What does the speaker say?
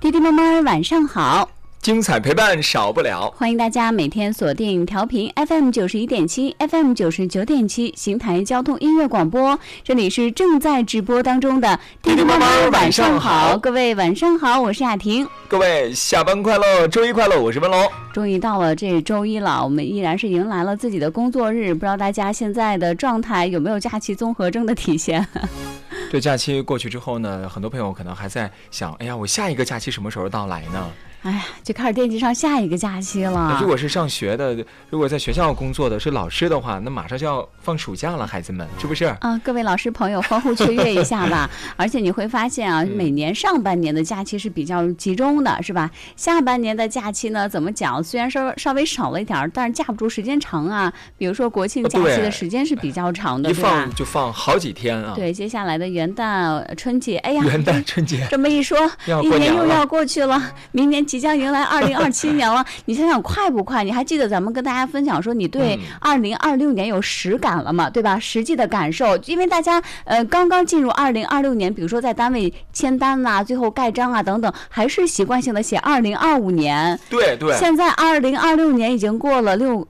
弟弟妹妹晚上好， 精彩陪伴少不了， 欢迎大家每天锁定调频 FM91.7 FM99.7 邢台交通音乐广播，这里是正在直播当中的弟弟妹妹晚上好，各位晚上好，我是雅婷， 各位下班快乐，周一快乐，我是文龙。 终于到了这周一了，我们依然是迎来了自己的工作日，不知道大家现在的状态有没有假期综合征的体现？ 这假期过去之后呢，很多朋友可能还在想，哎呀，我下一个假期什么时候到来呢？ 哎呀，就开始惦记上下一个假期了。 如果是上学的，如果在学校工作的是老师的话，那马上就要放暑假了，孩子们，是不是？ 各位老师朋友，欢呼雀跃一下吧！而且你会发现啊，每年上半年的假期是比较集中的，是吧？下半年的假期呢，怎么讲？虽然稍微少了一点，但是架不住时间长啊。比如说国庆假期的时间是比较长的， 一放就放好几天啊。 对，接下来的元旦、春节，哎呀， 元旦、春节， 这么一说，一年又要过去了，明年即将迎来2027年了。你想想快不快？你还记得咱们跟大家分享说你对2026年有实感了吗？对吧？实际的感受，因为大家刚刚进入2026年，比如说在单位签单啊，最后盖章啊等等，还是习惯性的写2025年。 对对。 现在2026年已经过了